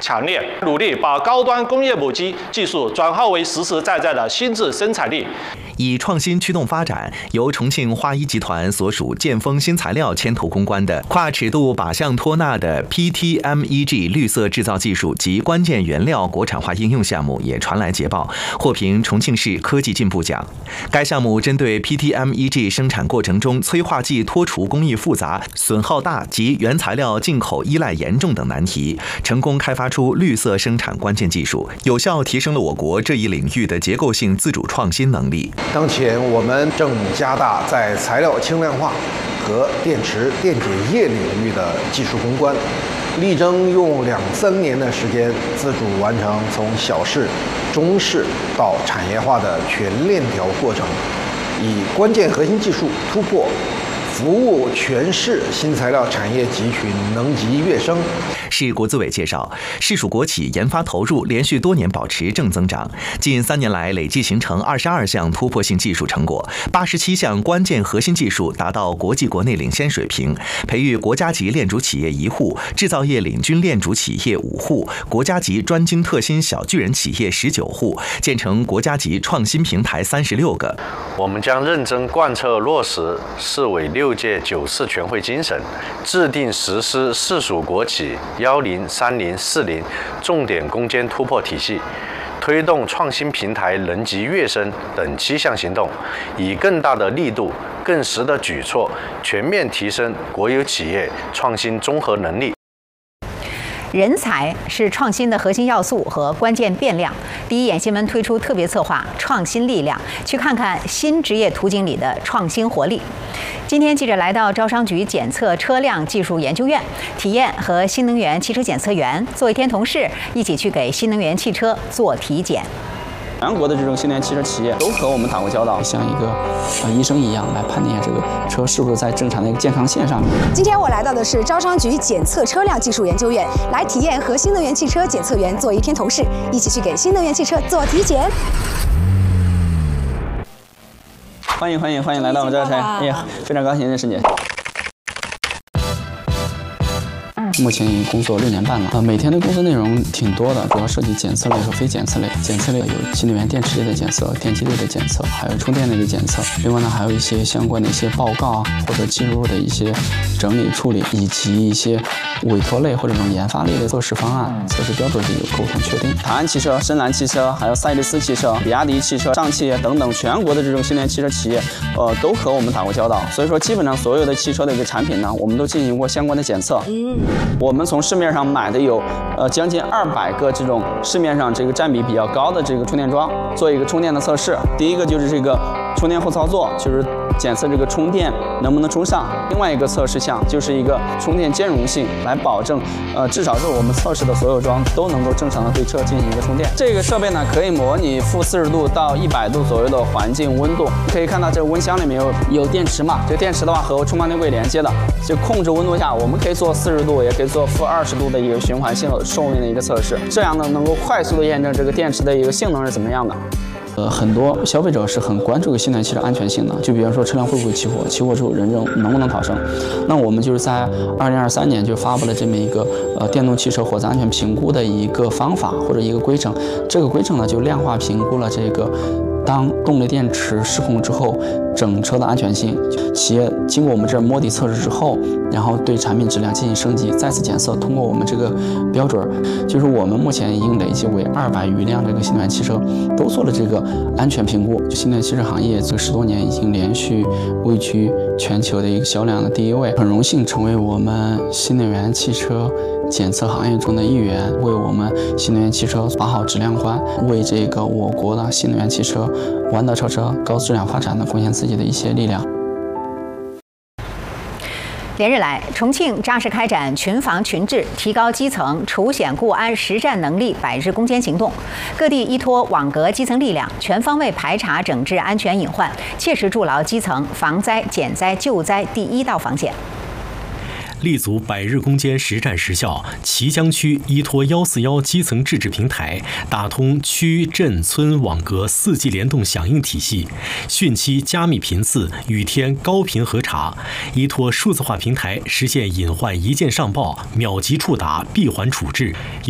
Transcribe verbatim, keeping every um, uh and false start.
强烈，努力把高端工业母机技术转化为实实在在的新质生产力。 以创新驱动发展，由重庆花一集团所属建丰新材料牵头攻关的跨尺度靶向托钠的 P T M E G 绿色制造技术及关键原料国产化应用项目也传来捷报，获评重庆市科技进步奖。该项目针对 P T M E G 生产过程中催化剂脱除工艺复杂、损耗大及原材料进口依赖严重等难题，成功开发出绿色生产关键技术，有效提升了我国这一领域的结构性自主创新能力。 当前我们正加大在材料轻量化和电池电解液领域的技术攻关，力争用两三年的时间自主完成从小试、中试到产业化的全链条过程，以关键核心技术突破，服务全市新材料产业集群能级跃升。 市国资委介绍，市属国企研发投入连续多年保持正增长，近三年来累计形成二十二项突破性技术成果，八十七项关键核心技术达到国际国内领先水平，培育国家级链主企业一户，制造业领军链主企业五户，国家级专精特新小巨人企业十九户，建成国家级创新平台三十六个。 我们将认真贯彻落实市委六届九次全会精神，制定实施市属国企幺零、三零、四零重点攻坚突破体系，推动创新平台能级跃升等七项行动，以更大的力度、更实的举措，全面提升国有企业创新综合能力。 人才是创新的核心要素和关键变量。第一眼新闻推出特别策划“创新力量”，去看看新职业途径里的创新活力。今天记者来到招商局检测车辆技术研究院，体验和新能源汽车检测员做一天同事，一起去给新能源汽车做体检。 全国的这种新能源汽车企业都和我们打过交道，像一个呃医生一样来判定这个车是不是在正常的一个健康线上面。 今天我来到的是招商局检测车辆技术研究院，来体验和新能源汽车检测员做一天同事，一起去给新能源汽车做体检。 欢迎欢迎欢迎来到我们招财，哎呀，非常高兴认识你。目前已经工作六年半了，呃，每天的工作内容挺多的，主要涉及检测类和非检测类。检测类有新能源电池类的检测、电机类的检测，还有充电类的检测。另外呢，还有一些相关的一些报告啊，或者记录的一些整理处理，以及一些委托类或者这种研发类的测试方案、测试标准的有沟通确定。长安汽车、深蓝汽车，还有赛力斯汽车、比亚迪汽车、上汽等等全国的这种新能源汽车企业，呃，都和我们打过交道。所以说，基本上所有的汽车的一个产品呢，我们都进行过相关的检测。嗯。我们从市面上买的有，呃，将近二百个这种市面上这个占比比较高的这个充电桩，做一个充电的测试。第一个就是这个充电后操作，就是检测这个充电能不能充上；另外一个测试项就是一个充电兼容性，来保证，呃，至少是我们测试的所有桩都能够正常的对车进行一个充电。这个设备呢，可以模拟负四十度到一百度左右的环境温度。可以看到这个温箱里面有有电池嘛？这个电池的话和充放电柜连接的，就控制温度下，我们可以做四十度，也可以做负二十度的一个循环性寿命的一个测试，这样呢能够快速的验证这个电池的一个性能是怎么样的。呃，很多消费者是很关注新能源汽车安全性的，就比方说车辆会不会起火，起火之后人能能不能逃生。那我们就是在二零二三年就发布了这么一个呃电动汽车火灾安全评估的一个方法或者一个规程，这个规程呢就量化评估了这个当动力电池失控之后，整车的安全性。企业经过我们这儿摸底测试之后，然后对产品质量进行升级，再次检测，通过我们这个标准，就是我们目前已经累计为二百余辆这个新能源汽车都做了这个安全评估。新能源汽车行业这十多年已经连续位居全球的一个销量的第一位，很荣幸成为我们新能源汽车检测行业中的一员，为我们新能源汽车把好质量关，为这个我国的新能源汽车弯道超车、高质量发展的贡献自己的一些力量。 连日来，重庆扎实开展群防群治、提高基层除险固安实战能力百日攻坚行动，各地依托网格基层力量，全方位排查整治安全隐患，切实筑牢基层防灾减灾救灾第一道防线。 立足百日攻坚实战实效，綦江区依托幺四幺基层治治平台，打通区镇村网格四级联动响应体系，汛期加密频次，雨天高频核查，依托数字化平台实现隐患一键上报、秒级触达、闭环处置，